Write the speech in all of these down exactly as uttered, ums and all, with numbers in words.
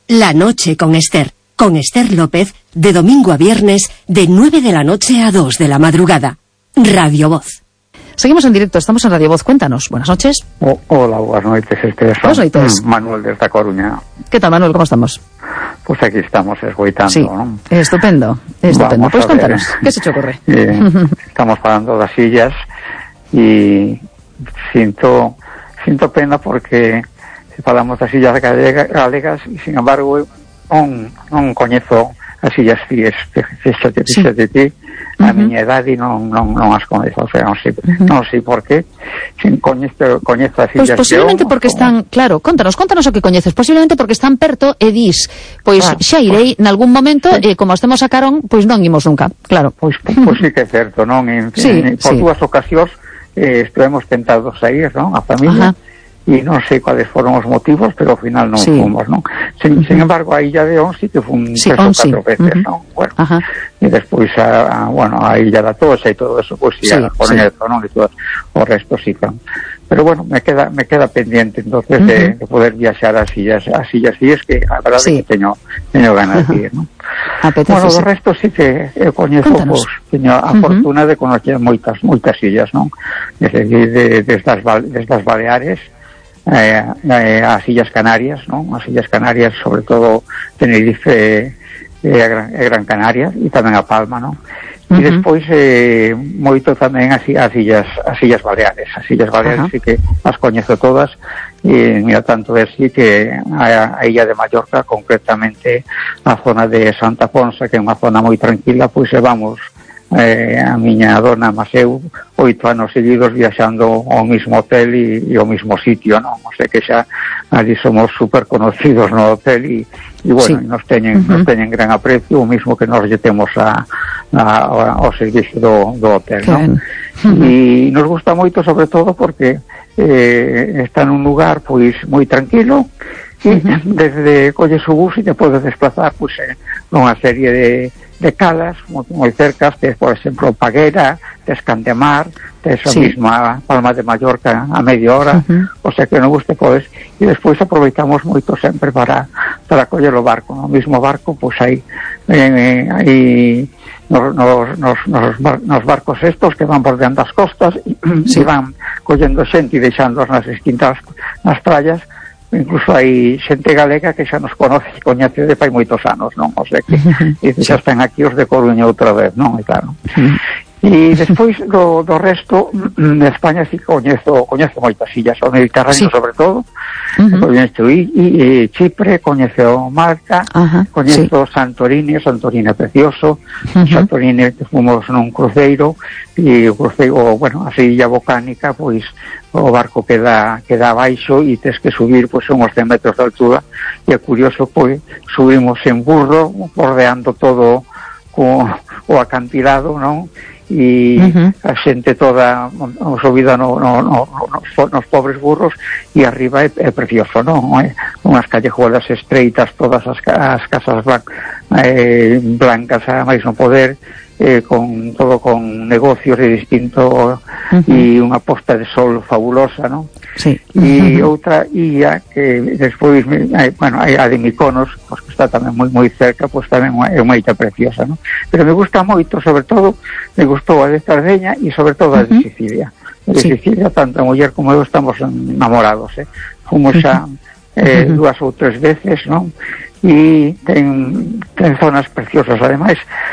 La noche con Esther. Con Esther López, de domingo a viernes, de nueve de la noche a dos de la madrugada. Radio Voz. Seguimos en directo, estamos en Radio Voz. Cuéntanos. Buenas noches. Oh, hola, buenas noches, Esther. Buenas noches. Manuel desde A Coruña. ¿Qué tal, Manuel? ¿Cómo estamos? Pues aquí estamos esgoitando, sí, ¿no? Estupendo, estupendo. Vamos pues cuéntanos, ver. ¿qué se te ocurre? Eh, estamos falando das sillas e sinto, sinto pena porque se falamos das sillas galega, galegas e, sin embargo, non, non coñezo as sillas fíes, fíxate, fíxate ti, a miña idade non, non, non as coñezo, o sea, non sei, uh-huh. non sei por qué, sin coñezo, coñezo as sillas. Pois posiblemente eu, porque como... están, claro, contanos, contanos o que coñeces, posiblemente porque están perto e dis, pois ah, xa irei pues, nalgún momento, sí. E como estemos a carón, pois non imos nunca, claro. Pois, pois sí que é certo, non? En, sí, en, por sí. dúas ocasións eh, estivemos tentados a ir, non? A familia. Ajá. E non sei cuáles foron os motivos, pero ao final non sí. fomos, non? Sin, uh-huh. sin embargo, a Illa de On sí que fun sí, tres ou catro sí. veces, uh-huh. non? Bueno, uh-huh. e despois a, a, bueno, a Illa da Toxa e todo eso, pois pues, sí, a Coruña, sí. non? E todo o resto sí que... Pero bueno, me queda me queda pendiente entonces uh-huh. de, de poder viaxar as sillas, as sillas sí, es que a verdade sí. que teño, teño ganas uh-huh. de ir, non? Apetece, bueno, sí. do resto sí que eu coñezo, pois, pues, teño a uh-huh. fortuna de conocer moitas, moitas sillas, non? Desde, de, desde, as, desde as Baleares, Eh, eh, as Illas Canarias, non? As Illas Canarias, sobre todo Tenerife e eh, Gran, eh, Gran Canaria e tamén a Palma, non? E uh-huh. despois eh, moito tamén as, as illas as Illas Baleares. As Illas Baleares uh-huh. sí que as coñezo todas e mira, tanto é así que a, a Illa de Mallorca, concretamente a zona de Santa Ponsa, que é unha zona moi tranquila, pois se vamos Eh, a miña dona Maseu oito anos seguidos viaxando ao mismo hotel e, e ao mismo sitio, non? O sea que xa ali somos super conocidos no hotel e, e bueno, sí. nos teñen uh-huh. nos teñen gran aprecio, o mismo que nos lle temos a, a, ao servicio do, do hotel, non? Uh-huh. E nos gusta moito, sobre todo porque eh, está nun lugar pois moi tranquilo e uh-huh. desde colles o bus e te podes desplazar pois eh, nunha serie de de calas, moi cercas, tes, por exemplo, Paguera, tes Candemar, tes a sí. misma Palma de Mallorca a media hora, uh-huh. o sea que non guste, podes, e despois aproveitamos moito sempre para para coller o barco, no mismo barco, pois aí, eh, aí nos, nos, nos, nos, bar, nos barcos estos que van bordeando as costas e sí. van collendo xente e deixándoos nas distintas nas praias. Incluso hai xente galega que xa nos conoce e coñece de fai moitos anos, non? O sea que e xa están aquí os de Coruña outra vez, non? E claro. E despois do, do resto de España sí coñezo coñezo moitas illas, o Mediterráneo sí. sobre todo, uh-huh. coñezo e, e Chipre, coñezo Malta, uh-huh. coñezo sí. Santorini, Santorini é precioso, uh-huh. Santorini fomos nun cruceiro e o cruceiro, bueno, a illa volcánica, pois o barco queda queda abaixo e tes que subir pois uns cen metros de altura e é curioso, pois subimos en burro bordeando todo co, o acantilado, non? E uh-huh. a xente toda subida no, no, no, no, nos pobres burros e arriba é, é precioso, non? É unhas callejuelas estreitas, todas as, as casas blan, eh, blancas a máis non poder, eh, con todo con negocios de distinto uh-huh. e unha posta de sol fabulosa, non? Sí. E uh-huh. outra illa que despois, hai, bueno, hai a de Mykonos, pois que está tamén moi moi cerca, pois tamén é unha illa preciosa, non? Pero me gusta moito, sobre todo, me gustou a de Sardeña e sobre todo a de uh-huh. Sicilia. A de sí. Sicilia, tanto a muller como eu estamos enamorados, eh? Fomos xa eh, uh-huh. dúas ou tres veces, non? E ten, ten zonas preciosas, ademais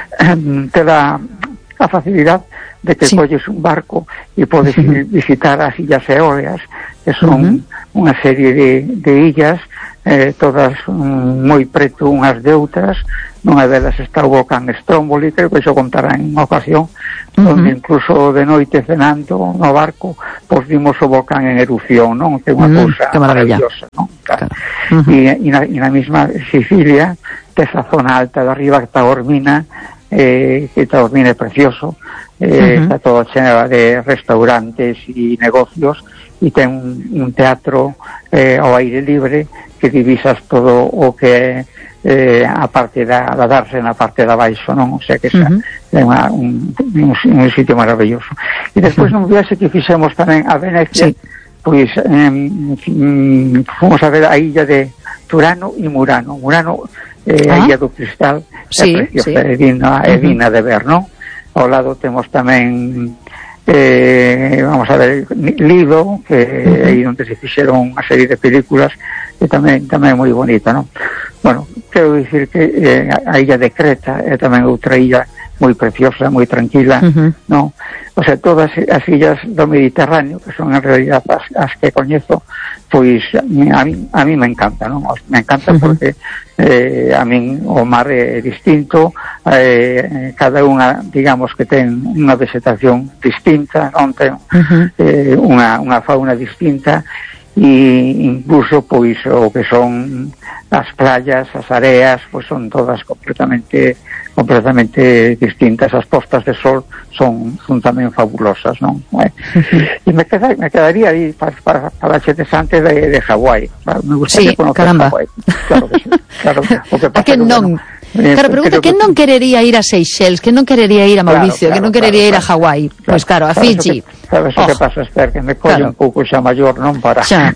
te dá a facilidade de que sí. colles un barco e podes ir visitar as illas Eóleas, que son uh-huh. unha serie de, de illas, eh, todas um, moi preto unhas de outras. Nunha delas está o volcán Stromboli, creo que xo contará en unha ocasión, uh-huh. onde incluso de noite cenando no barco, pois vimos o volcán en erupción, non? Que é unha uh-huh. cousa maravillosa, non? Claro. Uh-huh. E, e, na, e na mesma Sicilia, esa zona alta de arriba que está Ormina, eh, que está Ormina é precioso, eh, uh-huh. está todo chena de restaurantes e negocios, e ten un, un teatro eh, ao aire libre que divisas todo o que é eh, a parte da, da darse na parte da baixo, non? O sea que esa uh-huh. é unha, un, un, un sitio maravilloso. E despois uh-huh. nun viaxe que fixemos tamén a Venecia, sí. pois eh, fomos a ver a illa de Turano e Murano. Murano, eh, ah. a Illa do Cristal, sí, é preciosa, sí. é digna, é digna de ver, non? Ao lado temos tamén eh, vamos a ver, Lido, que é aí onde se fixeron unha serie de películas, que tamén tamén é moi bonita, non? Bueno, quero dicir que eh, a illa de Creta é tamén outra illa moi preciosa, moi tranquila, uh-huh. non? O sea, todas as illas do Mediterráneo, que son en realidad as, as que coñezo, pois a mí, a mí me encanta, non? Me encanta uh-huh. porque eh, a min o mar é distinto, eh, cada unha, digamos que ten unha vegetación distinta, non ten uh-huh. eh, unha, unha fauna distinta, e incluso pois o que son as playas, as areas, pois son todas completamente completamente distintas. As postas de sol son, son tamén fabulosas, non? Eh, uh-huh. E me, queda, me quedaría aí para, para, para xentes antes de, de Hawái. Me gustaría sí, conocer caramba. Hawái. Claro que sí. Claro, o que pasa a que non? Bueno, Eh, claro, pregunta, que non querería ir a Seychelles, que non querería ir a Mauricio, claro, claro, que non querería claro, ir a Hawái, claro, pois pues claro, a Fiji. Sabes o que, que pasa, Esther, que me colle claro. un pouco xa maior, non para... Xa,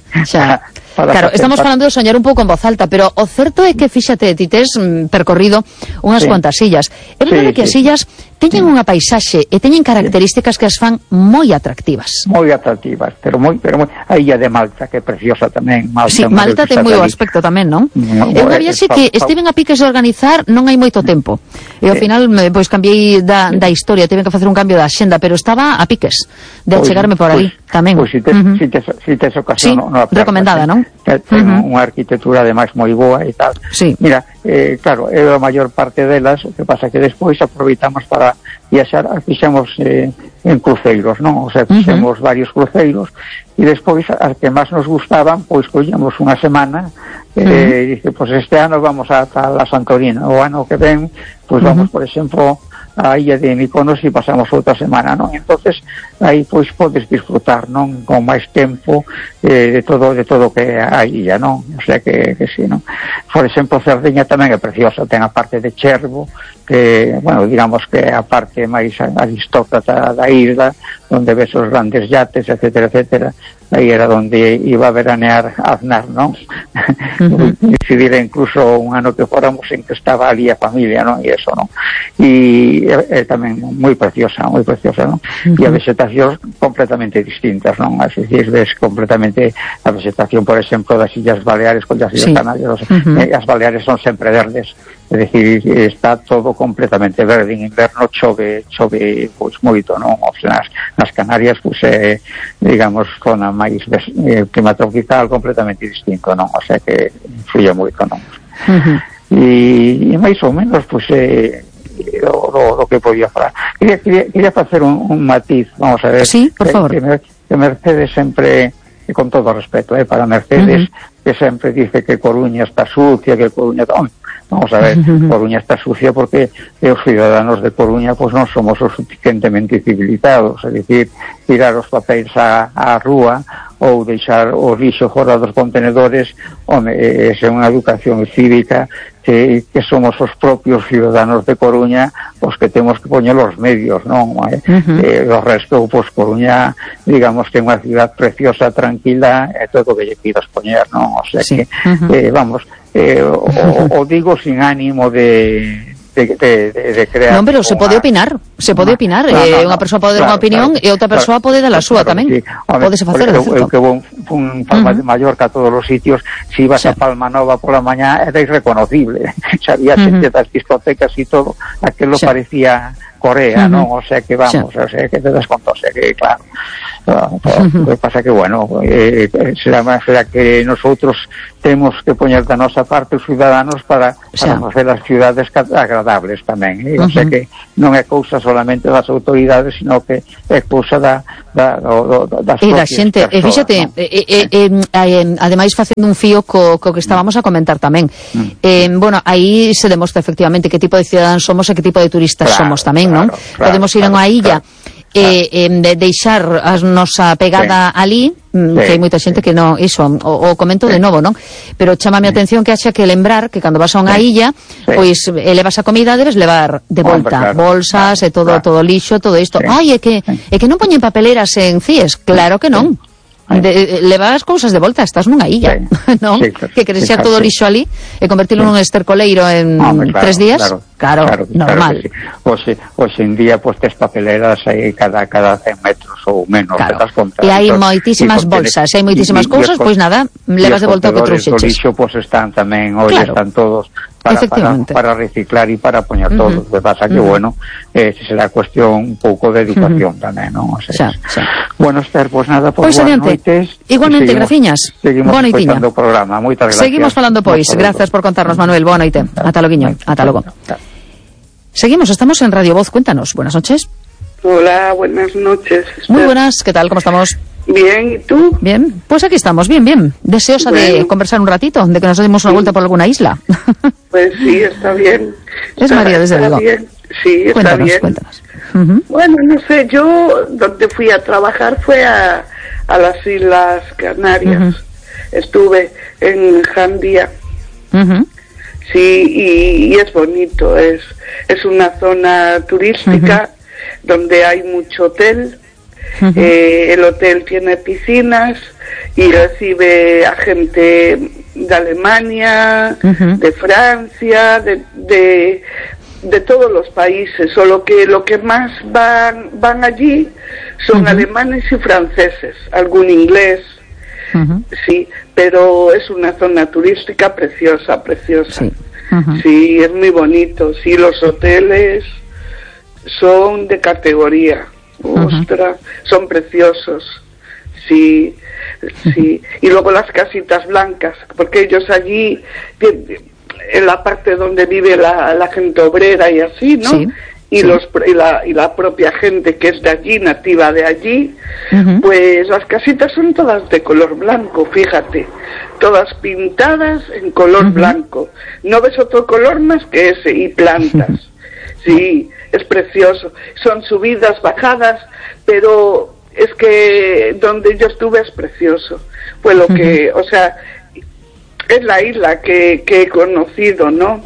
xa. para claro, estamos falando de soñar un pouco en voz alta, pero o certo é que, fíxate, ti tes mm, percorrido unhas sí. cuantas illas. É verdade sí, que sí. as illas teñen unha paisaxe e teñen características que as fan moi atractivas. Moi atractivas, pero moi, pero moi... A illa de Malta, que é preciosa tamén. Malta, sí, Malta ten moi o aspecto tamén, non? No, é unha viaxe que estiven a piques de organizar non hai moito tempo. E ao sí. final, pois, cambiei da, da historia, tiven que facer un cambio da axenda, pero estaba a piques de achegarme por ali pues, tamén. Pois pues, si tes, uh-huh. si tes, si tes ocasión... Sí, no, no recomendada, non? Ten uh-huh. unha arquitectura ademais moi boa e tal. Sí. Mira, eh, claro, é a maior parte delas, o que pasa que despois aproveitamos para viaxar, fixemos eh, en cruceiros, non? O sea, fixemos uh-huh. varios cruceiros e despois as que máis nos gustaban, pois collemos unha semana e eh, uh-huh. dice, pois este ano vamos a, a la Santorina, o ano que ven, pois vamos, uh-huh. por exemplo, a illa de Mykonos e pasamos outra semana, non? Entonces aí pois podes disfrutar, non? Con máis tempo eh, de todo de todo que a illa, non? O sea que, que sí, non? Por exemplo, Cerdeña tamén é preciosa, ten a parte de Chervo, que, bueno, digamos que a parte máis aristócrata da isla, onde ves os grandes yates, etcétera, etcétera. Aí era onde iba a veranear Aznar, non? Uh-huh. Decidir incluso un ano que fóramos en que estaba ali a familia, non? E eso, non? E é, é tamén moi preciosa, moi preciosa, non? Uh-huh. E a vegetación completamente distintas, non? Así que ves completamente a vegetación, por exemplo, das Illas Baleares con as Illas sí. Canarias. Uh-huh. As Baleares son sempre verdes. É dicir, está todo completamente verde. En inverno chove, chove pois moito, non? O sea, nas, nas Canarias, pois, é, digamos, zona máis eh, clima tropical completamente distinto, non? O sea que influye moito, non? Uh-huh. E, e máis ou menos, pois, eh, o, o, o que podía falar. Quería, quería, quería facer un, un matiz, vamos a ver. Sí, por favor. Que, que Mercedes sempre, e con todo respeto, eh, para Mercedes, uh-huh. que sempre dice que Coruña está sucia, que Coruña... Oh, vamos a ver, Coruña está sucia porque os ciudadanos de Coruña pues non somos o suficientemente civilizados, é dicir, tirar os papéis á, á rúa ou deixar o lixo fora dos contenedores, home, esa é unha educación cívica que, que somos os propios ciudadanos de Coruña os que temos que poñer os medios, non? Eh? Uh-huh. Eh, o resto, pues Coruña, digamos que é unha ciudad preciosa, tranquila, é todo o que lle pidas poñer, non? O sea sí. que, uh-huh. eh, vamos, eh, o, o digo sin ánimo de... De, de, de, de crear non, pero se pode opinar, se pode opinar, no, no, eh, unha persoa pode dar claro, unha opinión claro, e outra persoa claro, pode dar a súa claro, tamén. Sí. Podese facer, de certo. Eu que vou un Palma uh-huh. de Mallorca a todos os sitios, se ibas sí. a Palma Nova pola mañá era irreconocible. Sabía xente uh-huh. das discotecas e todo, aquilo sí. parecía Corea, uh-huh. non? O sea que vamos, sí. o sea que te das conta, o sea que claro. O que pasa que, bueno, eh, será, será que nosotros temos que poñer da nosa parte os ciudadanos para, para facer as ciudades agradables tamén, eh? O sea que non é cousa solamente das autoridades, sino que é cousa da, da, do, do, das e da xente, e fíxate, ¿no? eh, eh, eh, eh, ademais facendo un fío co, co que estábamos a comentar tamén, mm. eh, bueno, aí se demostra efectivamente que tipo de ciudadanos somos e que tipo de turistas claro, somos tamén, claro, non? Claro, podemos ir claro, a unha illa claro. Eh, eh, de deixar a nosa pegada sí. ali, sí. que hai moita xente que non, iso, o, o comento sí. de novo, non? Pero chamame sí. a atención que haxa que lembrar que cando vas a unha sí. illa, sí. pois elevas a comida, debes levar de volta Hombre, claro. bolsas claro, e todo claro. todo lixo, todo isto. Sí. Ai, é que sí. é que non poñen papeleras en C I E S, claro que non. de, levas cousas de volta, estás nunha illa, sí, non? Sí, claro, que queres xa todo lixo ali e convertirlo sí. nun estercoleiro en Hombre, claro, tres días, claro, claro, claro normal. Claro sí. Oxe, oxe en día, pois, tes papeleras aí cada, cada cen metros ou menos, claro. Te das conta. E hai moitísimas bolsas, hai moitísimas cousas, pois nada, levas de volta o que trouxeches. Os lixo, pois, están tamén, hoxe claro. están todos para, para, para reciclar e para poñer uh-huh. todo. O que pasa que, uh-huh. bueno, eh, será cuestión un pouco de educación uh-huh. tamén, non? O sea, xa, xa. Bueno, Esther, pois pues nada, pois pues, boas noites. Igualmente, graciñas. Seguimos escoitando o programa. Moitas gracias. Seguimos falando, pois. Gracias por contarnos, Manuel. Boa noite. Ata loguiño. Ata logo. Seguimos, estamos en Radio Voz. Cuéntanos. Buenas noches. Hola, buenas noches. Esther. Muy buenas. ¿Qué tal? ¿Cómo estamos? Bien, ¿y tú? Bien, pues aquí estamos, bien, bien. Deseosa bueno. de conversar un ratito, de que nos demos una sí. vuelta por alguna isla. Pues sí, está bien. Es está, María, desde luego. Sí, está cuéntanos, bien. Cuéntanos. Uh-huh. Bueno, no sé, yo donde fui a trabajar fue a, a las Islas Canarias. Uh-huh. Estuve en Jandía. Uh-huh. Sí, y, y es bonito, es, es una zona turística uh-huh. donde hay mucho hotel. Uh-huh. Eh, el hotel tiene piscinas y recibe a gente de Alemania, uh-huh. de Francia, de, de, de todos los países, solo que lo que más van, van allí son uh-huh. alemanes y franceses, algún inglés, uh-huh. sí, pero es una zona turística preciosa, preciosa. Sí. Uh-huh. Sí, es muy bonito, sí, los hoteles son de categoría. Ostras, uh-huh. son preciosos, sí, sí. Y luego las casitas blancas, porque ellos allí, en la parte donde vive la, la gente obrera y así, ¿no? Sí, y, sí. Los, y, la, y la propia gente que es de allí, nativa de allí, uh-huh. pues las casitas son todas de color blanco, fíjate, todas pintadas en color uh-huh. blanco. No ves otro color más que ese, y plantas, sí. Es precioso, son subidas, bajadas, pero es que donde yo estuve es precioso. Fue lo que, uh-huh. o sea, es la isla que, que he conocido, ¿no?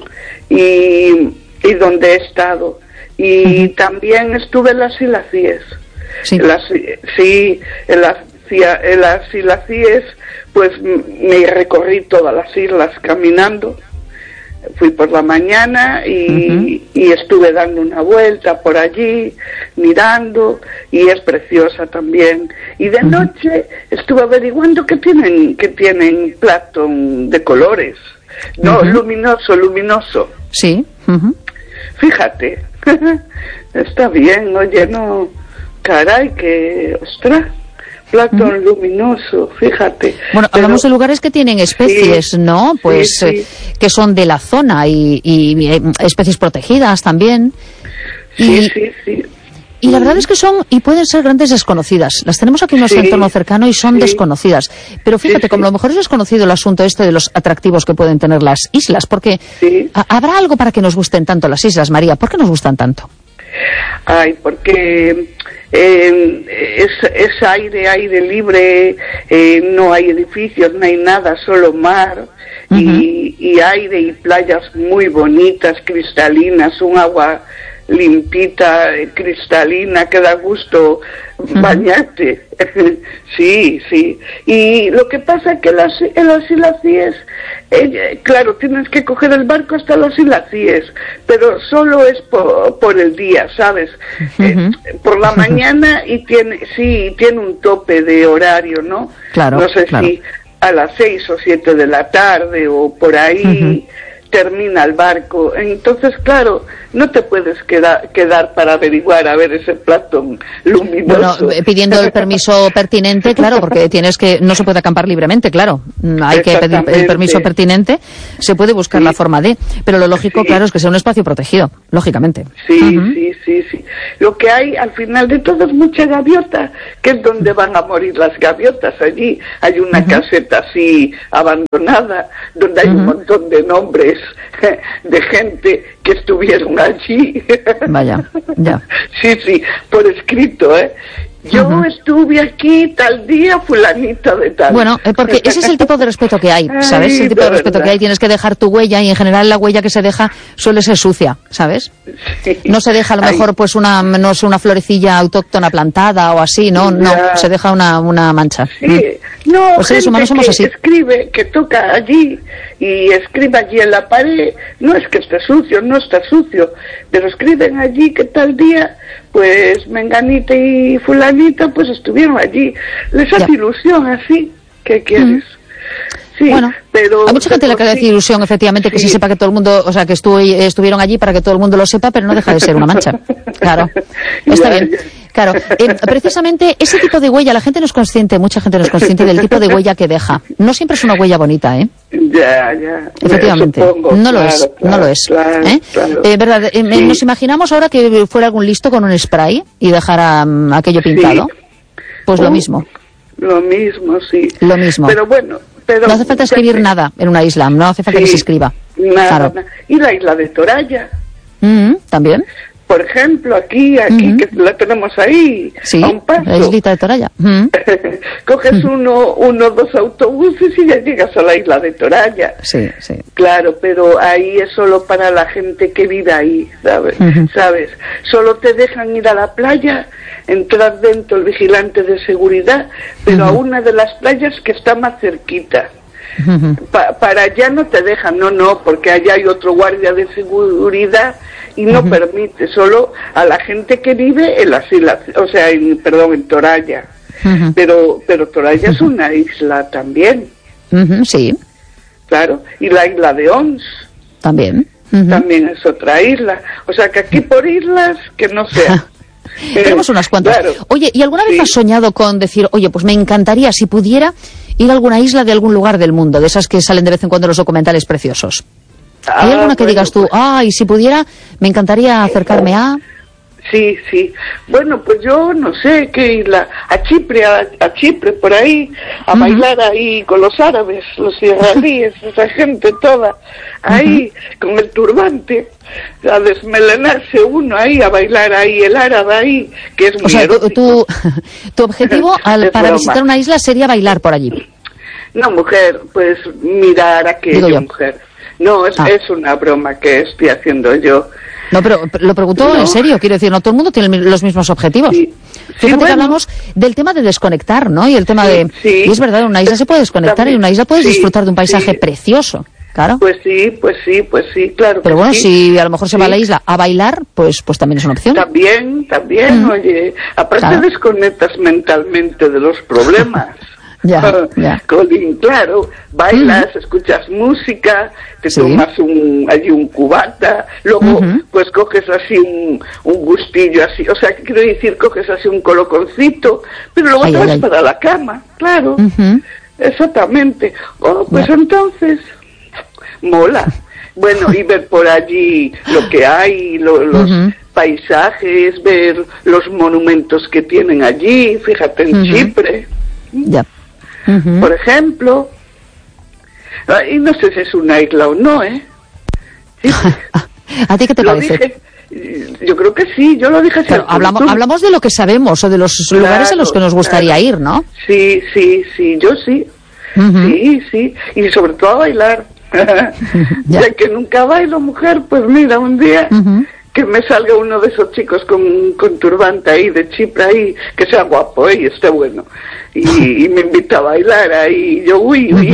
Y, y donde he estado. Y uh-huh. también estuve en las Islas Cíes. Sí, en las, sí, en las, en las Islas Cíes, pues me recorrí todas las islas caminando. Fui por la mañana y, uh-huh. y estuve dando una vuelta por allí, mirando, y es preciosa también. Y de uh-huh. noche estuve averiguando que tienen, que tienen Platón de colores. No, uh-huh. luminoso, luminoso. Sí. Uh-huh. Fíjate, está bien, oye, no, caray, que, ostras. Platón uh-huh. luminoso, fíjate. Bueno, pero hablamos de lugares que tienen especies, sí, ¿no? Pues sí, sí. Eh, que son de la zona y, y, y especies protegidas también. Sí, y, sí, sí. Y la verdad es que son, y pueden ser grandes desconocidas. Las tenemos aquí en nuestro sí, entorno cercano y son sí. desconocidas. Pero fíjate, sí, sí. como a lo mejor es desconocido el asunto este de los atractivos que pueden tener las islas, porque sí. ¿habrá algo para que nos gusten tanto las islas, María? ¿Por qué nos gustan tanto? Ay, porque eh, es, es aire, aire libre, eh, no hay edificios, no hay nada, solo mar uh-huh. y, y aire y playas muy bonitas, cristalinas, un agua limpita, cristalina, que da gusto uh-huh. bañarte. Sí, sí. Y lo que pasa es que las, en las Islas Cíes, eh, claro, tienes que coger el barco hasta las Islas Cíes, pero solo es por, por el día, ¿sabes? Uh-huh. Eh, por la mañana y tiene, sí, tiene un tope de horario, ¿no? Claro, no sé claro. si a las seis o siete de la tarde o por ahí. Uh-huh. Termina el barco, entonces claro, no te puedes quedar, quedar para averiguar a ver ese Platón luminoso. Bueno, pidiendo el permiso pertinente, claro, porque tienes que, no se puede acampar libremente, claro, hay que pedir el permiso pertinente, se puede buscar sí. la forma de, pero lo lógico, sí. claro, es que sea un espacio protegido, lógicamente. Sí, uh-huh. sí, sí, sí. Lo que hay al final de todo es mucha gaviota, que es donde van a morir las gaviotas. Allí hay una uh-huh. caseta así abandonada, donde hay uh-huh. un montón de nombres de gente que estuvieron allí. Vaya, ya. Sí, sí, por escrito, ¿eh? yo uh-huh. estuve aquí tal día, fulanita de tal. Bueno, eh, porque ese es el tipo de respeto que hay, ¿sabes? Ay, el tipo de, de respeto que hay, tienes que dejar tu huella y en general la huella que se deja suele ser sucia, ¿sabes? Sí. No se deja a lo mejor Ay. pues una, no es una florecilla autóctona plantada o así, no, ya. no, se deja una, una mancha. Sí, mm. no, los seres humanos somos así. Escribe, que toca allí y escribe allí en la pared, no es que esté sucio, no está sucio, pero escriben allí que tal día, pues menganita y fulanita pues estuvieron allí. Les hace ya. ilusión así, ¿qué quieres? Mm. Sí, bueno, pero, a mucha gente le hace ilusión, efectivamente, que sí. se sepa que todo el mundo, o sea, que estu estuvieron allí para que todo el mundo lo sepa, pero no deja de ser una mancha. Claro, está ya, bien. Ya. Claro, eh, precisamente ese tipo de huella, la gente no es consciente, mucha gente no es consciente del tipo de huella que deja. No siempre es una huella bonita, ¿eh? Ya, ya. Efectivamente, supongo, no lo claro, es, claro, no lo es. Claro, ¿eh? Claro. Eh, verdad, eh, sí. Nos imaginamos ahora que fuera algún listo con un spray y dejara um, aquello pintado. Sí. Pues oh, lo mismo. Lo mismo, sí. Lo mismo. Pero bueno. Pero, no hace falta escribir pero, nada en una isla, no hace falta sí, que se escriba. Nada, claro. nada. Y la isla de Toralla. Mm, También. Por ejemplo, aquí, aquí mm-hmm. que la tenemos ahí, sí, a un paso. La islita de Toralla. Mm. Coges uno, uno, dos autobuses y ya llegas a la isla de Toralla. Sí, sí. Claro, pero ahí es solo para la gente que vive ahí, ¿sabes? Mm-hmm. ¿Sabes? Solo te dejan ir a la playa, entrar dentro el vigilante de seguridad, pero mm-hmm. a una de las playas que está más cerquita. Uh-huh. Pa para allá no te dejan, no, no, porque allá hay otro guardia de seguridad y no uh-huh. permite, solo a la gente que vive en las islas, o sea, en, perdón, en Toralla. Uh-huh. Pero pero Toralla uh-huh. es una isla también. Uh-huh, sí. Claro, y la isla de Ons. También. Uh-huh. También es otra isla. O sea, que aquí por islas, que no sea. Tenemos unas cuantas. Claro. Oye, ¿y alguna vez sí. has soñado con decir, oye, pues me encantaría, si pudiera, ir a alguna isla de algún lugar del mundo, de esas que salen de vez en cuando los documentales preciosos? ¿Hay ah, alguna que bueno, digas tú, ay, pues... si pudiera, me encantaría acercarme a...? Sí, sí. Bueno, pues yo no sé qué isla, a Chipre, a, a Chipre, por ahí, a uh-huh. bailar ahí con los árabes, los israelíes, esa gente toda, ahí, uh-huh. con el turbante, a desmelenarse uno ahí, a bailar ahí, el árabe ahí, que es muy O sea, erótico. Tu, tu objetivo al, para broma. visitar una isla sería bailar por allí. No, mujer, pues mirar a aquella mujer. No, es, ah. es una broma que estoy haciendo yo. No, pero lo pregunto no. en serio, quiero decir, no todo el mundo tiene los mismos objetivos. Sí. Fíjate sí, que bueno. hablamos del tema de desconectar, ¿no? Y el tema sí, de... Sí. Y es verdad, en una isla se puede desconectar También. y en una isla puedes sí, disfrutar de un paisaje sí. precioso, claro. Pues sí, pues sí, pues sí, claro. Pero bueno, sí. si a lo mejor se sí. va a la isla a bailar, pues pues también es una opción. También, también, mm. oye, aparte claro. desconectas mentalmente de los problemas. Ya, ya. Colín, claro, bailas, uh-huh. escuchas música, te sí. tomas un, allí un cubata, luego uh-huh. pues coges así un, un gustillo así, o sea, quiero decir, coges así un coloconcito, pero luego ay, te vas ay, para ay. la cama, claro, uh-huh. exactamente. Oh, pues yeah. entonces, mola. Bueno, y ver por allí lo que hay, lo, los uh-huh. paisajes, ver los monumentos que tienen allí, fíjate en uh-huh. Chipre. Ya. Yeah. Uh-huh. Por ejemplo, y no sé si es una isla o no, ¿eh? Sí. ¿A ti qué te lo parece? Dije, yo creo que sí, yo lo dije. Pero hablamos, hablamos de lo que sabemos o de los claro, lugares a los que nos gustaría claro. ir, ¿no? Sí, sí, sí, yo sí. Uh-huh. Sí, sí, y sobre todo a bailar. ya. ya que nunca bailo, mujer, pues mira, un día... Uh-huh. que me salga uno de esos chicos con, con turbante ahí, de Chipre ahí, que sea guapo, ¿eh? Y esté bueno. Y, y me invita a bailar ahí, y yo, uy, uy.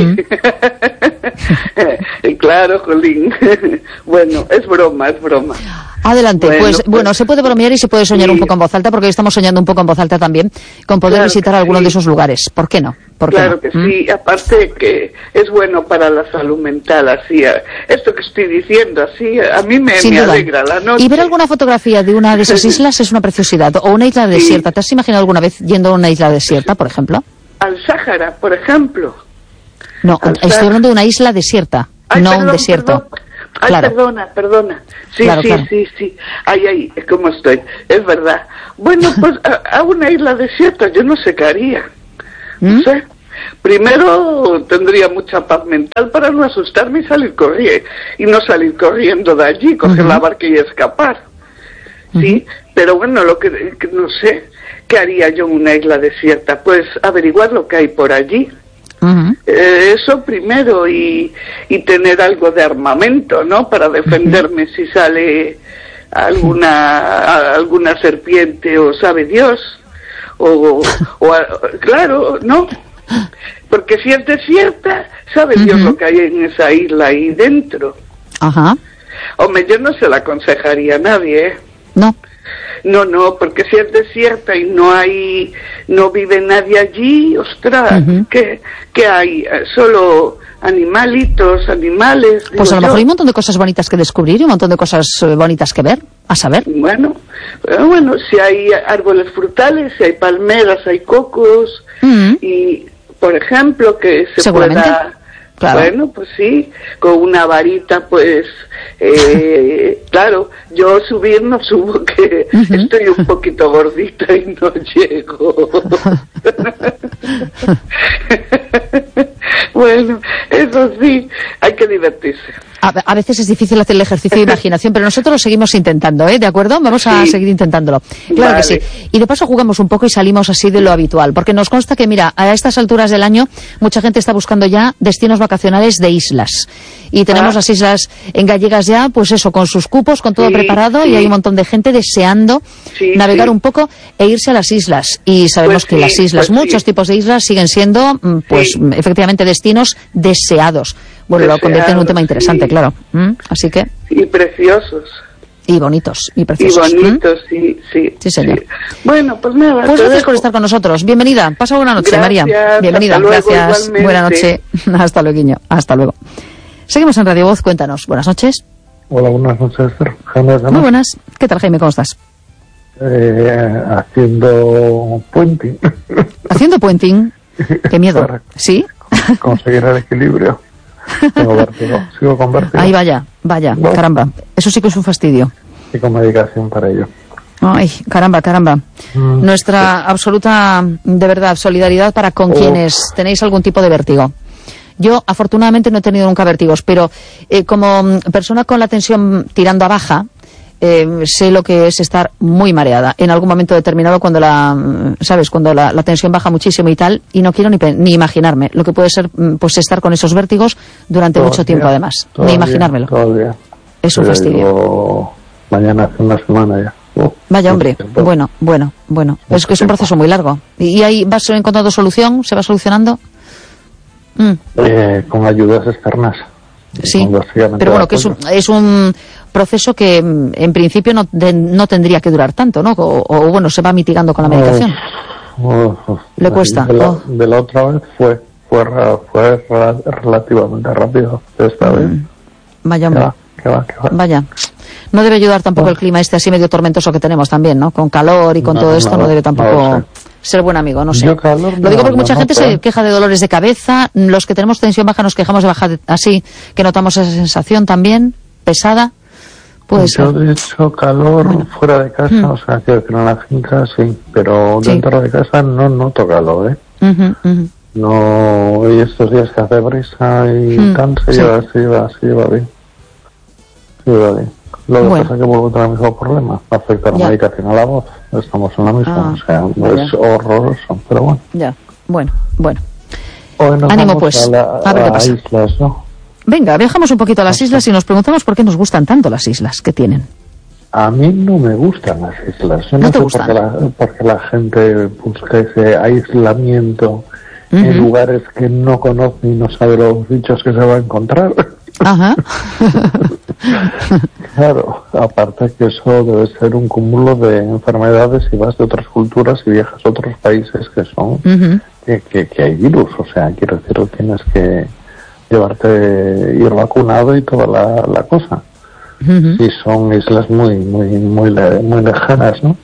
Uh-huh. Claro, jolín. Bueno, es broma, es broma. Adelante, bueno, pues, pues bueno, se puede bromear y se puede soñar sí. un poco en voz alta, porque hoy estamos soñando un poco en voz alta también, con poder claro visitar alguno sí. de esos lugares. ¿Por qué no? ¿Por claro qué no? que ¿Mm? sí, aparte que es bueno para la salud mental, así, esto que estoy diciendo, así, a mí me, me alegra la noche. Y ver alguna fotografía de una de esas islas es una preciosidad, o una isla desierta. Sí. ¿Te has imaginado alguna vez yendo a una isla desierta, por ejemplo? Al Sáhara, por ejemplo. No, Al estoy Sáhara. hablando de una isla desierta, Ay, no perdón, un desierto. Perdón. Ay, claro. perdona, perdona. Sí, claro, sí, claro. sí, sí. Ay, ay, ¿cómo estoy? Es verdad. Bueno, pues a, a una isla desierta yo no sé qué haría. ¿Mm? No sé. Primero tendría mucha paz mental para no asustarme y salir corriendo. Y no salir corriendo de allí, coger uh-huh. la barca y escapar. Uh-huh. Sí, pero bueno, lo que, que no sé, ¿qué haría yo en una isla desierta? Pues averiguar lo que hay por allí. Uh-huh. Eh, eso primero, y, y tener algo de armamento, ¿no? Para defenderme uh-huh. si sale alguna alguna serpiente o sabe Dios, o, o claro, ¿no? Porque si es desierta, sabe uh-huh. Dios lo que hay en esa isla ahí dentro. Ajá. Uh-huh. Hombre, yo no se la aconsejaría a nadie, ¿eh? No. No, no, porque si es desierta y no hay, no vive nadie allí, ostras, uh-huh. ¿qué, ¿qué hay? Solo animalitos, animales. Pues a lo mejor hay un montón de cosas bonitas que descubrir y un montón de cosas bonitas que ver, a saber. Bueno, bueno, si hay árboles frutales, si hay palmeras, hay cocos, uh-huh. y, por ejemplo, que se seguramente. pueda... Claro. Bueno, pues sí, con una varita, pues, eh, claro, yo subir no subo, que uh-huh. estoy un poquito gordita y no llego. Bueno, eso sí, hay que divertirse. A, a veces es difícil hacer el ejercicio de imaginación, pero nosotros lo seguimos intentando, ¿eh? ¿De acuerdo? Vamos a sí. seguir intentándolo. Claro vale. que sí. Y de paso jugamos un poco y salimos así de lo habitual, porque nos consta que, mira, a estas alturas del año, mucha gente está buscando ya destinos vacacionales de islas. Y tenemos ah. las islas en gallegas ya, pues eso, con sus cupos, con todo sí, preparado, sí. y hay un montón de gente deseando sí, navegar sí. un poco e irse a las islas. Y sabemos pues que sí, las islas, pues muchos sí. tipos de islas, siguen siendo, pues, sí. efectivamente, destinos deseados. Bueno, deseados, lo convierte en un tema interesante, sí. claro. ¿Mm? Así que... Y preciosos. Y bonitos, y preciosos. Y bonitos, ¿Mm? sí, sí. Sí, señor. Sí. Bueno, pues nada. Pues gracias dejo. por estar con nosotros. Bienvenida. Pasa buena noche, gracias, María. Bienvenida, luego, gracias. Igualmente. Buena noche. Hasta luego, hasta luego. Seguimos en Radio Voz, cuéntanos. Buenas noches. Hola, buenas noches, Jaime. Muy buenas. ¿Qué tal, Jaime? ¿Cómo estás? Eh, haciendo puenting. ¿Haciendo puenting? Qué miedo. Para ¿Sí? Conseguir el equilibrio. Tengo vértigo. Sigo con vértigo. Ahí vaya, vaya, ¿no? Caramba. Eso sí que es un fastidio. Y con medicación para ello. Ay, caramba, caramba. Mm, Nuestra sí. absoluta, de verdad, solidaridad para con oh. quienes tenéis algún tipo de vértigo. Yo, afortunadamente, no he tenido nunca vértigos, pero eh, como persona con la tensión tirando a baja, eh, sé lo que es estar muy mareada en algún momento determinado cuando la, ¿sabes? Cuando la, la tensión baja muchísimo y tal, y no quiero ni, ni imaginarme lo que puede ser, pues, estar con esos vértigos durante todo mucho tiempo, además. Ni imaginármelo. Todavía. Es un fastidio. Digo, mañana hace una semana ya. Oh, Vaya, hombre. Bueno, bueno, bueno. Es que es un proceso muy largo. ¿Y ahí vas encontrando solución? ¿Se va solucionando? Mm. Eh, con ayudas externas. Sí, pero bueno, que es un, es un proceso que en principio no, de, no tendría que durar tanto, ¿no? O, o bueno, se va mitigando con la medicación. Oh, oh, ¿Le cuesta? De la, oh. de la otra vez fue fue, fue relativamente rápido. Esta vez. Mm. Vaya, hombre. ¿Qué va, qué va, qué va? Vaya. No debe ayudar tampoco oh. el clima este así medio tormentoso que tenemos también, ¿no? Con calor y con no, todo esto, no, no debe tampoco... No ser buen amigo, no sé. Yo calor, lo digo porque no, mucha no, gente no, se queja de dolores de cabeza. Los que tenemos tensión baja nos quejamos de baja así, que notamos esa sensación también pesada. Puede yo ser. de hecho calor bueno. fuera de casa, mm. o sea, que en la finca sí, pero sí. dentro de casa no noto calor, ¿eh? Uh-huh, uh-huh. No, y estos días que hace brisa y mm. tal, se, sí. lleva, se, lleva, se lleva bien. Se lleva bien. Lo que bueno. pasa es que vuelvo a tener el mismo problema. Afecta la ya. medicación a la voz. Estamos en la misma. Ah, o sea, no es horroroso, pero bueno. Ya, bueno, bueno. Hoy nos Ánimo, vamos pues. A, la, a ver qué a pasa. Islas, ¿no? Venga, viajamos un poquito a las islas y nos preguntamos por qué nos gustan tanto las islas que tienen. A mí no me gustan las islas. Yo no, ¿No te sé gustan? Por qué, la, porque la gente busca ese aislamiento uh-huh. en lugares que no conoce y no sabe los bichos que se va a encontrar. Ajá. Claro, aparte que eso debe ser un cúmulo de enfermedades y vas de otras culturas y viajas a otros países que son uh-huh. que, que, que hay virus, o sea, quiero decir, tienes que llevarte, ir vacunado y toda la, la cosa. Uh-huh. Y son islas muy, muy, muy, muy lejanas, ¿no?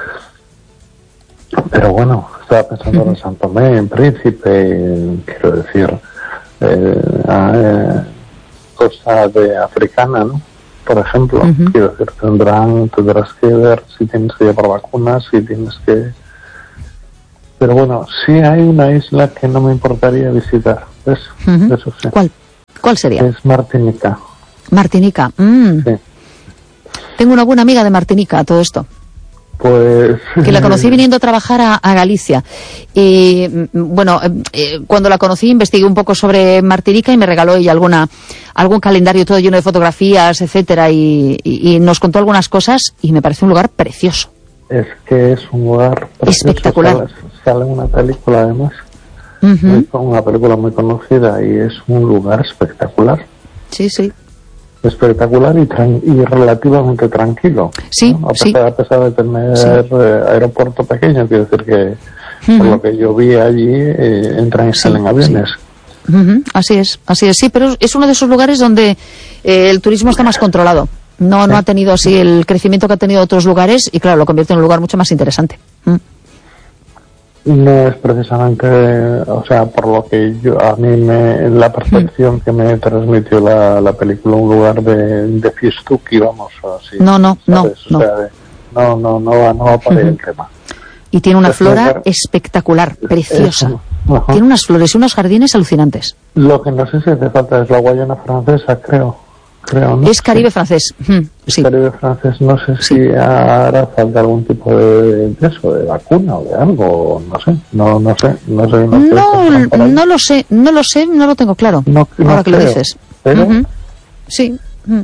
Pero bueno, estaba pensando uh-huh. en San Tomé, en Príncipe, quiero decir, eh, eh, cosa de africana, ¿no? Por ejemplo, uh-huh. quiero decir, tendrán, tendrás que ver si tienes que llevar vacunas, si tienes que... Pero bueno, sí hay una isla que no me importaría visitar, ¿ves? Uh-huh. Eso sí. ¿Cuál? ¿Cuál sería? Es Martinica. Martinica, mm. Sí. Tengo una buena amiga de Martinica, todo esto. Pues... Que la conocí viniendo a trabajar a, a Galicia. Y, bueno, eh, cuando la conocí investigué un poco sobre Martinica y me regaló ella alguna algún calendario todo lleno de fotografías, etcétera, y, y, y nos contó algunas cosas y me parece un lugar precioso. Es que es un lugar precioso. Espectacular. Sale, sale una película, además, uh-huh. una película muy conocida, y es un lugar espectacular. Sí, sí. Espectacular y, tran- y relativamente tranquilo. Sí, ¿no? A, pesar, sí. a pesar de tener sí. eh, aeropuerto pequeño, quiero decir que, uh-huh. por lo que yo vi allí, eh, entran y sí, salen aviones. Sí. Uh-huh. Así es, así es, sí, pero es uno de esos lugares donde eh, el turismo está más controlado. No, no ha tenido así el crecimiento que ha tenido otros lugares y, claro, lo convierte en un lugar mucho más interesante. ¿Mm? No es precisamente, o sea, por lo que yo, a mí me, la percepción mm. que me transmitió la, la película, un lugar de, de fiestuki, vamos, así. No, no, ¿sabes? no, o sea, de, no, no, no va, no va por ahí uh-huh. el tema. Y tiene una es flora lugar, espectacular, preciosa. Es, uh-huh. Tiene unas flores y unos jardines alucinantes. Lo que no sé si hace falta es la Guayana francesa, creo. Creo, ¿no? Es Caribe sí. francés. Mm, sí. Caribe francés, no sé sí. si hará falta algún tipo de, de eso, de vacuna o de algo, no sé, no, no sé, no sé. No, no, no lo sé, no lo sé, no lo tengo claro. No, no ahora que creo, lo dices. Pero, uh-huh. Sí. Mm.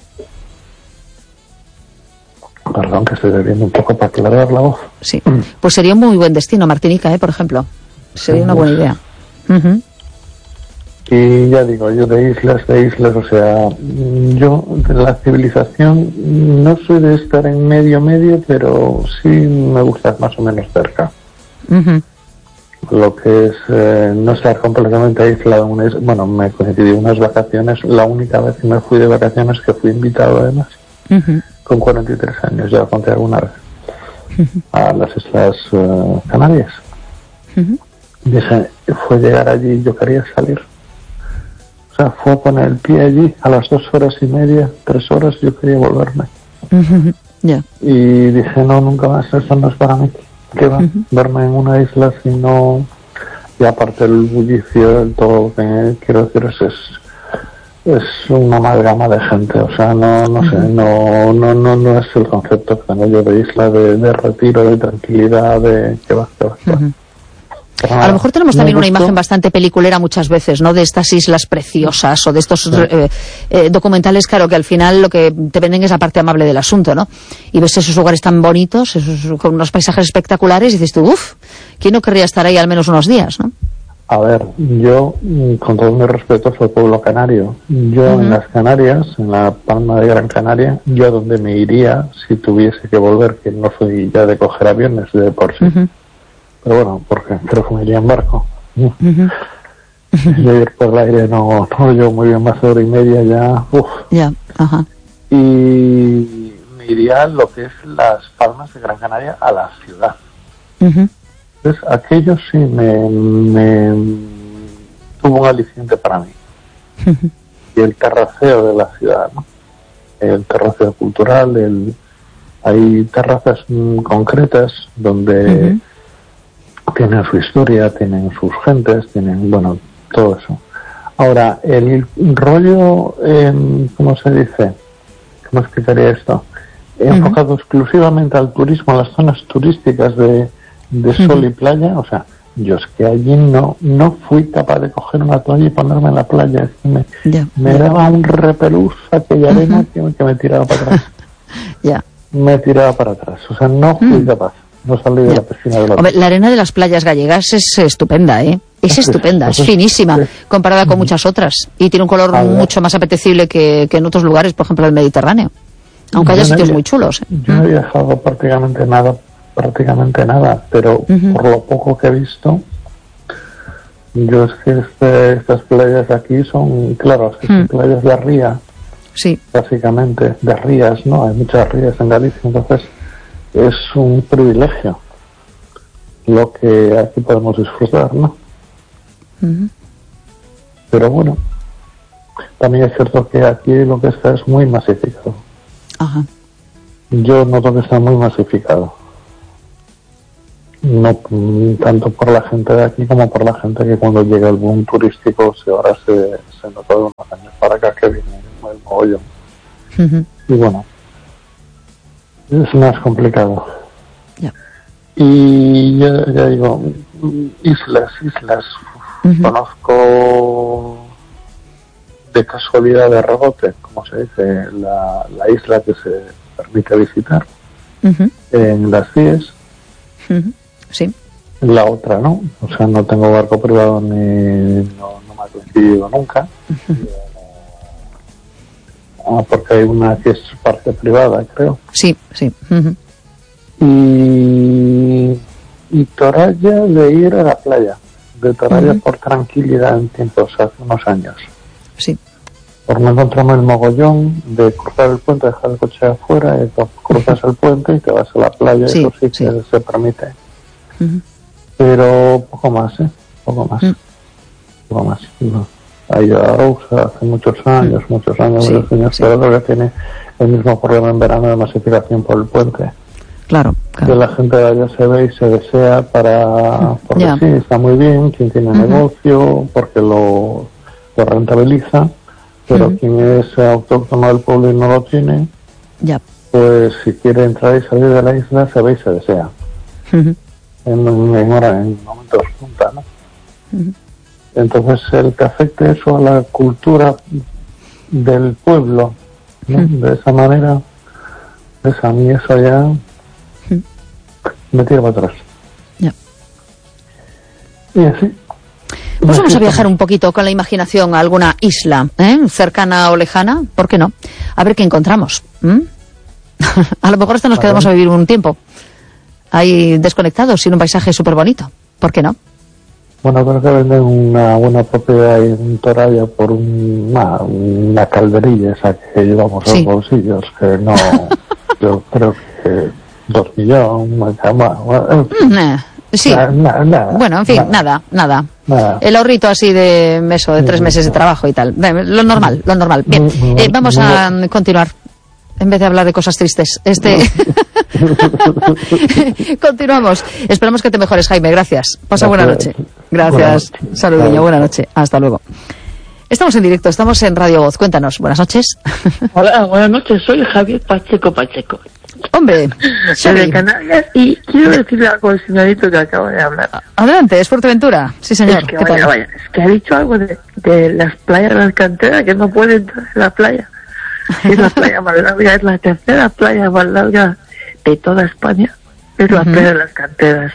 Perdón, que estoy bebiendo un poco para aclarar la voz. Sí, pues sería un muy buen destino, Martinica, ¿eh? Por ejemplo. Sería sí, una buena idea. Uh-huh. Y ya digo, yo de islas, de islas, o sea, yo de la civilización no soy de estar en medio, medio, pero sí me gusta más o menos cerca. Uh-huh. Lo que es eh, no estar completamente aislado en una isla. Bueno, me coincidí unas vacaciones, la única vez que me fui de vacaciones, que fui invitado además, uh-huh. con cuarenta y tres años, ya lo conté alguna vez, uh-huh. a las Islas uh, Canarias. Uh-huh. Dije, fue llegar allí y yo quería salir. O sea, fue a poner el pie allí a las dos horas y media, tres horas, yo quería volverme. Uh-huh. Yeah. Y dije, no, nunca más, eso no es para mí. ¿Qué va? Uh-huh. Verme en una isla si no... Y aparte el bullicio, el todo lo que quiero decir es, es, es una amalgama de gente. O sea, no no uh-huh. sé, no, no no no es el concepto que tengo yo de isla, de, de retiro, de tranquilidad, de... ¿Qué va? ¿Qué va? ¿Qué va? Uh-huh. A lo mejor tenemos también una imagen bastante peliculera muchas veces, ¿no? De estas islas preciosas o de estos sí. eh, eh, documentales, claro, que al final lo que te venden es la parte amable del asunto, ¿no? Y ves esos lugares tan bonitos, esos, con unos paisajes espectaculares, y dices tú, uff, ¿quién no querría estar ahí al menos unos días, no? A ver, yo, con todo mi respeto, soy pueblo canario. Yo uh-huh. en las Canarias, en la Palma de Gran Canaria, yo a donde me iría si tuviese que volver, que no soy ya de coger aviones de por sí. Uh-huh. Pero bueno, porque creo que me iría en barco. Uh-huh. Yo ir por el aire no, no yo muy bien, más de hora y media ya. Uf. Yeah. Uh-huh. Y me iría a lo que es las Palmas de Gran Canaria, a la ciudad. Uh-huh. Entonces, aquello sí me, me tuvo un aliciente para mí. Uh-huh. Y el terraceo de la ciudad, ¿no? El terraceo cultural, el, hay terrazas mm, concretas donde uh-huh. tienen su historia, tienen sus gentes, tienen, bueno, todo eso. Ahora, el rollo, eh, ¿cómo se dice? ¿Cómo explicaría esto? Uh-huh. Enfocado exclusivamente al turismo, a las zonas turísticas de, de sol uh-huh. y playa, o sea, yo es que allí no no fui capaz de coger una toalla y ponerme en la playa, es que me, yeah. me daba un repelús aquella arena uh-huh. que, que me tiraba para atrás. Yeah. Me tiraba para atrás, o sea, no fui uh-huh. capaz. No salí de yeah. la piscina de la Hombre, la arena de las playas gallegas es estupenda, ¿eh? Es estupenda, es finísima, comparada con muchas otras. Y tiene un color mucho más apetecible que, que en otros lugares, por ejemplo, el Mediterráneo. Aunque haya sitios muy chulos. ¿eh? Yo no he viajado prácticamente nada, prácticamente nada, pero uh-huh. por lo poco que he visto, yo es que este, estas playas de aquí son, claro, es que son uh-huh. playas de ría, sí. básicamente, de rías, ¿no? Hay muchas rías en Galicia, entonces es un privilegio lo que aquí podemos disfrutar, ¿no? Uh-huh. Pero bueno, también es cierto que aquí lo que está es muy masificado. Ajá. Yo noto que está muy masificado. No tanto por la gente de aquí como por la gente que cuando llega el boom turístico se ahora se, se nota de unos años para acá que viene el mogollón. Uh-huh. Y bueno, es más complicado. Ya. Y yo ya digo, islas, islas, uh-huh. Conozco de casualidad de rebote, como se dice, la, la isla que se permite visitar, uh-huh. En las C I E S. Uh-huh. Sí. La otra no, o sea, no tengo barco privado ni no, no me ha coincidido nunca. Uh-huh. Ah, porque hay una que es parte privada, creo. Sí, sí. Uh-huh. Y, y Toralla de ir a la playa, de Toralla uh-huh. por tranquilidad en tiempos, hace unos años. Sí. Por no encontrarme el mogollón de cruzar el puente, dejar el coche afuera, y cruzas el puente y te vas a la playa, sí, eso sí, sí. que se permite. Uh-huh. Pero poco más, ¿eh? Poco más. Uh-huh. Poco más. No. Hay a Rousa hace muchos años, uh-huh. muchos años, sí, muchos años, sí. Pero lo que tiene el mismo problema en verano de masificación por el puente. Claro, claro. Que la gente de allá se ve y se desea para... Porque yeah. sí, está muy bien, quien tiene uh-huh. negocio, porque lo, lo rentabiliza, pero uh-huh. quien es autóctono del pueblo y no lo tiene, yeah. pues si quiere entrar y salir de la isla, se ve y se desea. Uh-huh. En, en, hora, en momentos punta, ¿no? Uh-huh. Entonces, el que afecte eso a la cultura del pueblo, ¿no? Uh-huh. De esa manera, pues a mí eso ya uh-huh. me tira para atrás. Yeah. Y así. Pues vamos a viajar un poquito con la imaginación a alguna isla, ¿eh? Cercana o lejana, ¿por qué no? A ver qué encontramos. ¿Mm? A lo mejor hasta nos a quedamos ver. a vivir un tiempo ahí desconectados, sin un paisaje súper bonito. ¿Por qué no? Bueno, creo que venden una buena propiedad en Toralla por un, una, una calderilla esa que llevamos sí. a los bolsillos, que no, yo creo que dos millones, bueno, sí, na, na, na, bueno, en fin, nada, nada, nada. El ahorrito así de meso, de tres meses de trabajo y tal, lo normal, lo normal. Bien, eh, vamos a continuar. En vez de hablar de cosas tristes, este continuamos. Esperamos que te mejores, Jaime. Gracias. Pasa buena noche. Gracias. Saludiño. Buena noche. Hasta luego. Estamos en directo. Estamos en Radio Voz. Cuéntanos. Buenas noches. Hola. Buenas noches. Soy Javier Pacheco Pacheco. Hombre. Soy de Canarias y quiero decirle algo al señorito que acaba de hablar. Adelante. Es Fuerteventura. Sí, señor. Es que, vaya, vaya, es que ha dicho algo de, de las playas de las canteras, que no puede entrar en la playa. Es la playa más larga, es la tercera playa más larga de toda España. Es la uh-huh. playa de las canteras.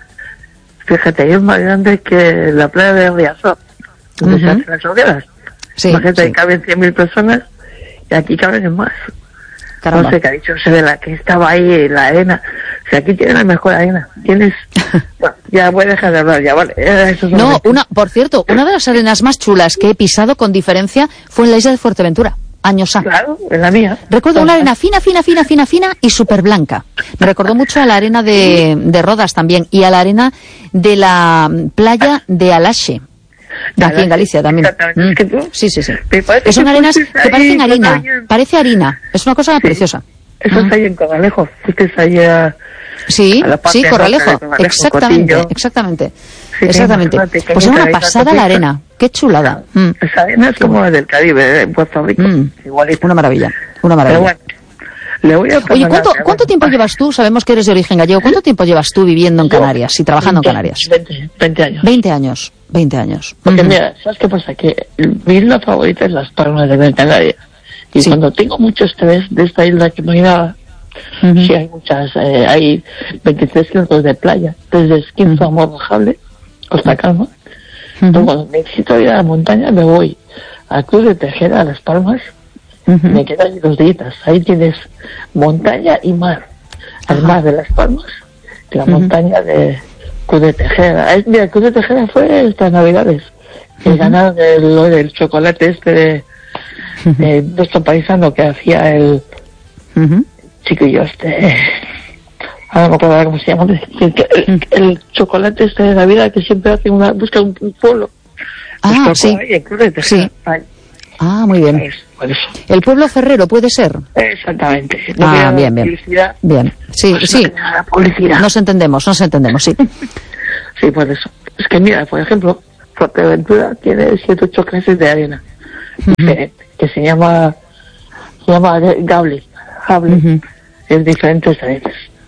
Fíjate, es más grande que la playa de Riazor, donde uh-huh. se hacen las hogueras. Sí, Imagínate, sí. caben cien mil personas y aquí caben más. Caramba. No sé qué ha dicho ese de la que estaba ahí en la arena. O sea, aquí tienes la mejor arena. Tienes... Bueno, ya voy a dejar de hablar, ya, vale. Eso es no, una, por cierto, una de las arenas más chulas que he pisado con diferencia fue en la isla de Fuerteventura. Años A. Claro, es la mía. Recuerdo una arena fina, fina, fina, fina, fina y súper blanca. Me recordó mucho a la arena de, de Rodas también y a la arena de la playa de Alaxe, de aquí en Galicia también. Mm. Es que tú, sí, sí, sí. Son arenas que parecen harina, parece harina. Es una cosa sí. preciosa. Eso está ahí en Corralejo. Fuiste ahí a... Sí, a sí, Corralejo. Corralejo. Exactamente, Cotillo. exactamente. Sí, Exactamente. Pues es una pasada la arena. Qué chulada. Mm. Esa arena es como la del Caribe, en Puerto Rico. Mm. Igualito. Una maravilla. Una maravilla. Pero bueno, le voy a Oye, ¿cuánto, ¿cuánto tiempo llevas tú? Sabemos que eres de origen gallego. ¿Cuánto tiempo llevas tú viviendo en Canarias y trabajando veinte, en Canarias? veinte, veinte años. veinte años. veinte años. Porque uh-huh. mira, ¿sabes qué pasa? Que mi isla favorita es Las Palmas de Gran Canaria. Y sí. cuando tengo mucho estrés de esta isla que no hay nada, uh-huh. sí hay muchas, eh, hay veintitrés kilómetros de playa, desde Esquinzo uh-huh. a Morrojable, Costa Calma. Uh-huh. Entonces, cuando necesito ir a la montaña, me voy al Club de Tejera, a Las Palmas, uh-huh. y me quedan ahí dos días. Ahí tienes montaña y mar. El uh-huh. mar de Las Palmas, y la uh-huh. montaña de Club de Tejera. Ahí, mira, el Club de Tejera fue estas navidades. Que uh-huh. ganaron el, lo del chocolate este de, uh-huh. de nuestro paisano que hacía el uh-huh. chiquillo este... Ahora no me acuerdo cómo se llama, el, el, el chocolate este de Navidad que siempre hace una, busca un, un pueblo. Ah, pues sí. Ahí, sí. Ah, muy bien. Es, pues, el pueblo ferrero puede ser. Exactamente. No ah, bien, bien. Bien. Sí, pues sí. No publicidad. Nos entendemos, nos entendemos, sí. Sí, pues eso. Es que mira, por ejemplo, Fuerteventura tiene siete ocho clases de arena uh-huh. diferentes, que se llama, se llama Gable, Gable, uh-huh. en diferentes arenas.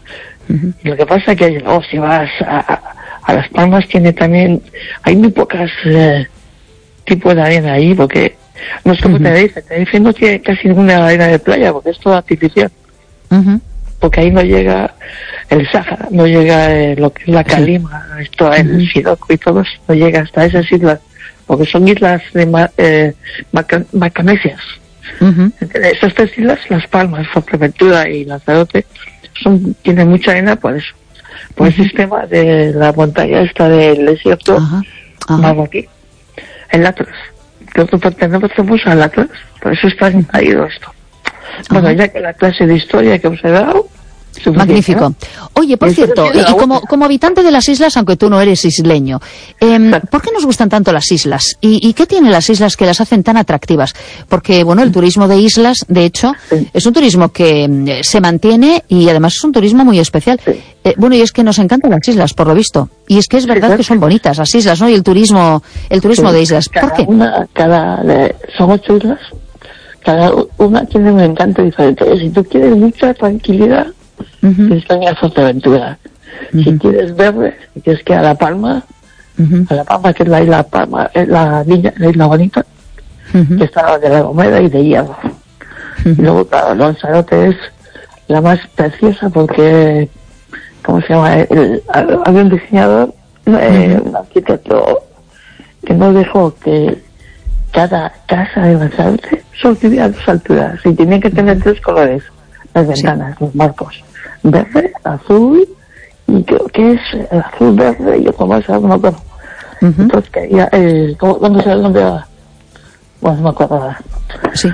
Uh-huh. Lo que pasa es que oh, si vas a, a, a Las Palmas tiene también, hay muy pocas eh, tipos de arena ahí, porque no es como uh-huh. Tenerife, Tenerife no tiene casi ninguna arena de playa, porque es todo artificial. Uh-huh. Porque ahí no llega el Sáhara, no llega eh, lo que es la Calima, sí. Esto, uh-huh. El Siroco y todo eso, no llega hasta esas islas, porque son islas de ma, eh, maca, macanesias. Uh-huh. Esas tres islas, Las Palmas, Fuerteventura y Lanzarote, son, tienen mucha arena por eso, por uh-huh. el sistema de la montaña esta del desierto, uh-huh. Uh-huh. Marroquí, el Atlas. Nosotros pertenecemos al Atlas, por eso está añadido esto. Bueno, uh-huh. Ya que la clase de historia que os he dado... Magnífico. ¿No? Oye, por cierto, y, y como, como habitante de las islas, aunque tú no eres isleño, eh, ¿por qué nos gustan tanto las islas? ¿Y, ¿Y qué tienen las islas que las hacen tan atractivas? Porque, bueno, el turismo de islas, de hecho, sí. es un turismo que eh, se mantiene y además es un turismo muy especial. Sí. Eh, bueno, y es que nos encantan las islas, por lo visto. Y es que es verdad sí, que son bonitas las islas, ¿no? Y el turismo el turismo sí. de islas. ¿Por cada qué? Una, cada, eh, son ocho islas. Cada una tiene un encanto diferente. Si tú quieres mucha tranquilidad, uh-huh. tienes que ir a Fuerteventura. Uh-huh. Si quieres verde, tienes que ir a La Palma, uh-huh. a La Palma, que es la isla Palma, es la villa, la isla bonita, uh-huh. que está de La Gomera y de Hierro. Uh-huh. Y luego, claro, Lanzarote es la más preciosa porque, ¿cómo se llama? El, el, había un diseñador, uh-huh. eh, un arquitecto, que no dejó que cada casa de Lanzarote solo tenía dos alturas y tenía que tener tres colores, las ventanas, sí. los marcos, verde, azul y creo que es azul, verde y otro más, no me acuerdo. Uh-huh. Entonces quería, eh, ¿dónde se dónde va? Bueno, no me acuerdo ahora. Sí.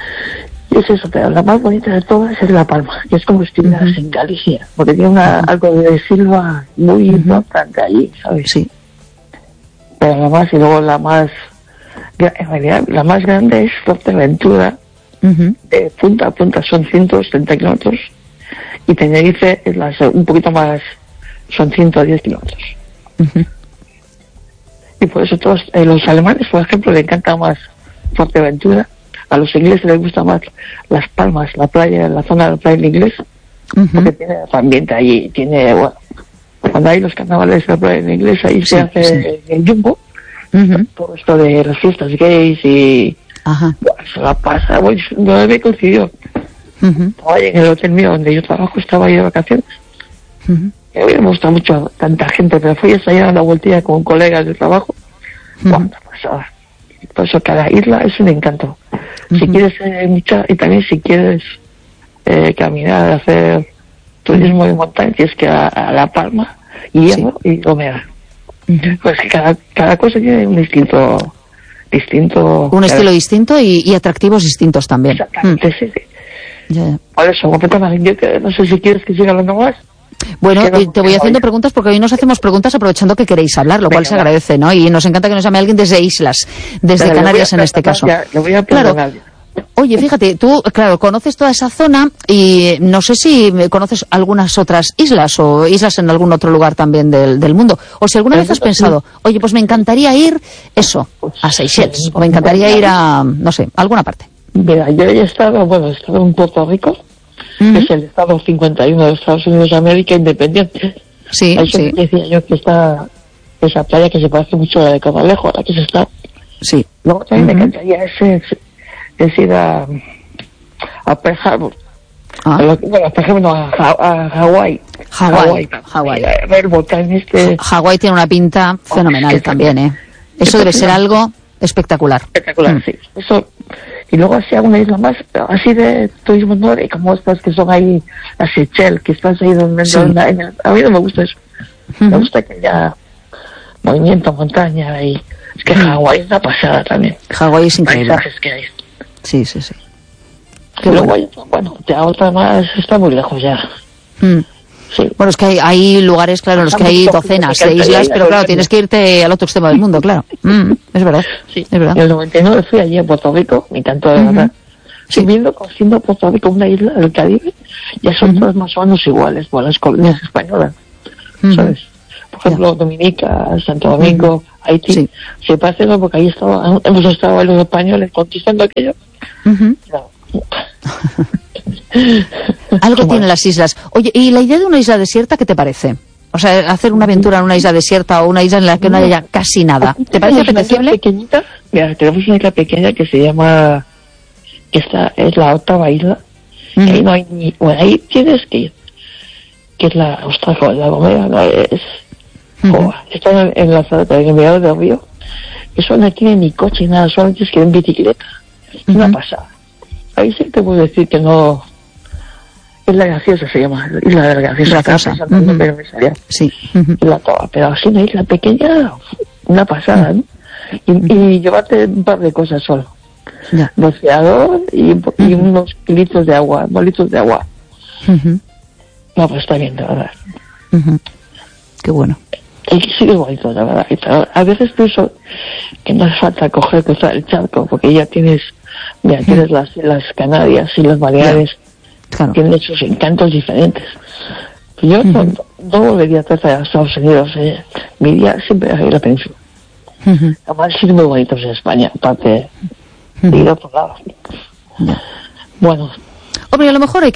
Y es eso, pero la más bonita de todas es La Palma, que es como si estuvieras uh-huh. en Galicia, porque tiene una, uh-huh. algo de silva muy uh-huh. importante allí, ¿sabes? Sí. Pero la más, y luego la más, en realidad, la más grande es Fuerteventura, uh-huh. de punta a punta son ciento setenta kilómetros, y Tenerife es la, un poquito más, son ciento diez kilómetros. Uh-huh. Y por eso todos, eh, los alemanes, por ejemplo, le encanta más Fuerteventura, a los ingleses les gusta más Las Palmas, la playa, la zona de la playa inglés, uh-huh. porque tiene ambiente allí, tiene, bueno, cuando hay los carnavales de la playa inglés, ahí sí, se hace sí. el jumbo, uh-huh. todo esto de las fiestas gays y uh-huh. bueno, se la pasa, bueno, no me coincidió. Uh-huh. Estaba ahí en el hotel mío donde yo trabajo, estaba ahí de vacaciones. Uh-huh. Y a mí me gusta mucho tanta gente, pero fui hasta allá a una vueltilla con colegas de trabajo. Uh-huh. Bueno, pasaba. Por eso cada isla es un encanto. Uh-huh. Si quieres eh, mucha, y también si quieres eh, caminar, hacer turismo de montaña, tienes que ir a, a La Palma, Hierro sí. y Gomera. Uh-huh. Pues que cada, cada cosa tiene un distinto, distinto un estilo cada... distinto y, y atractivos distintos también. Exactamente, mm. sí, sí. Yeah. Por eso, completamente. Yo que, no sé si quieres que siga hablando más. Bueno, eh, te voy haciendo preguntas porque hoy nos hacemos preguntas aprovechando que queréis hablar, lo Venga, cual se agradece, ¿no? Y nos encanta que nos llame alguien desde islas, desde Pero Canarias en este caso. Ya, le voy a claro. Oye, fíjate, tú, claro, conoces toda esa zona y no sé si conoces algunas otras islas o islas en algún otro lugar también del, del mundo. O si alguna vez has pensado, oye, pues me encantaría ir, eso, a Seychelles, o me encantaría ir a, no sé, a alguna parte. Mira, yo he estado, bueno, he estado en Puerto Rico, uh-huh. que es el estado cincuenta y uno de Estados Unidos de América, independiente. Sí, Ahí sí. decía yo que está esa playa que se parece mucho a la de Corralejo, a la que se está. Sí. Luego también uh-huh. me encantaría ese, es ir a, a Pearl Harbor. Ah. A lo, bueno, por ejemplo, a, a Hawái. Hawái. Hawái. A ver, el volcán este. Hawái tiene una pinta fenomenal oh, también, ¿eh? Eso debe ser algo espectacular. Espectacular, mm. sí. Eso. Y luego así a una isla más, así de turismo nórdico, como estas que son ahí, las Seychelles, que estás ahí donde, sí. donde en el, a mí no me gusta eso. Uh-huh. Me gusta que haya movimiento, montaña y es que Hawái es una pasada también. Hawái es increíble. Paisajes que hay. Sí, sí, sí. Qué luego bueno. Hay, bueno, ya otra más está muy lejos ya. Mm. Sí. Bueno, es que hay, hay lugares, claro, en los que hay docenas de islas, pero claro, tienes que irte al otro extremo del mundo, claro. Mm, es verdad. Sí. Es verdad. En el noventa y nueve fui allí a Puerto Rico, me encantó de uh-huh. verdad. Sí. Viendo, siendo Puerto Rico una isla del Caribe, ya son uh-huh. todas más o menos iguales, por las colonias españolas, uh-huh. ¿sabes? Por ejemplo, yeah. Dominica, Santo Domingo, uh-huh. Haití, sí. se parece, ¿no? Porque ahí estaba, hemos estado los españoles conquistando aquello. Uh-huh. Claro. Algo tienen las islas. Oye, ¿y la idea de una isla desierta qué te parece? O sea, hacer una aventura en una isla desierta o una isla en la que no haya casi nada. ¿Te parece apetecible? Pequeñita, mira, tenemos una isla pequeña que se llama, esta es la octava isla. Uh-huh. Ahí no hay ni, bueno, ahí tienes que ir, que es la, ostras, la Gomera, no es, uh-huh. oh, está en, en la zona del mirador del río. Eso no tiene ni coche ni nada, solamente es que en bicicleta. Uh-huh. Una pasada. Ahí sí te puedo decir que no. Isla Graciosa se llama, Isla de la Graciosa. Graciosa. Uh-huh. Pero me salía. Sí. Uh-huh. La toda, pero así una isla pequeña, una pasada, ¿no? Y, uh-huh. y llevarte un par de cosas solo. Ya. Rociador y, uh-huh. y unos litros de agua, bolitos de agua. Uh-huh. No, pues está bien, de verdad. Uh-huh. Qué bueno. Y sí que es bonito, la verdad. A veces pienso que no hace falta coger, cruzar el charco, porque ya tienes, ya tienes las, las Canarias y las Baleares, claro. Tienen sus encantos diferentes. Yo uh-huh. no, no volvería a tratar a Estados Unidos, eh. mi día siempre a la península. Uh-huh. Además, sí muy bonitos en España, aparte uh-huh. de ir a otro lado. Uh-huh. Bueno. Hombre, a lo mejor hay que